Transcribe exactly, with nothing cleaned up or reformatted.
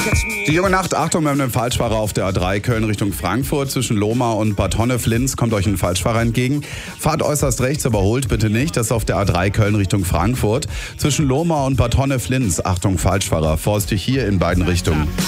Die junge Nacht, Achtung, wir haben einen Falschfahrer auf der A drei Köln Richtung Frankfurt. Zwischen Lohmar und Bad Honnef-Linz kommt euch ein Falschfahrer entgegen. Fahrt äußerst rechts, überholt bitte nicht. Das ist auf der A drei Köln Richtung Frankfurt. Zwischen Lohmar und Bad Honnef-Linz, Achtung, Falschfahrer. Vorsichtig hier in beiden Richtungen.